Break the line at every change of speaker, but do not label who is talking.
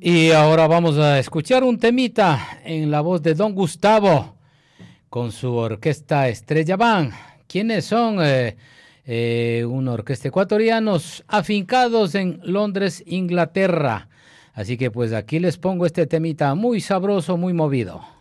Y ahora vamos a escuchar un temita en la voz de Don Gustavo con su orquesta Estrella Band. ¿Quiénes son? Una orquesta ecuatorianos afincados en Londres, Inglaterra. Así que pues aquí les pongo este temita muy sabroso, muy movido.